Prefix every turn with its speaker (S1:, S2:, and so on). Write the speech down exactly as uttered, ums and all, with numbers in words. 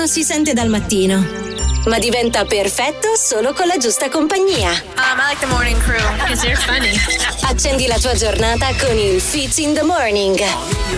S1: non si sente dal mattino, ma diventa perfetto solo con la giusta compagnia.
S2: Um, I like the morning crew, because they're funny.
S1: Accendi la tua giornata con il Fitz in the Morning.